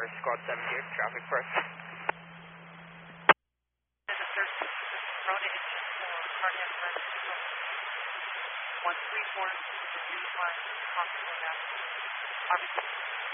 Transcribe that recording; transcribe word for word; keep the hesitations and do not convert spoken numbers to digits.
Tower, Squad seven here, traffic first. This is Rona engine for cardiac arrest. one three four two one, hospital now. Obviously.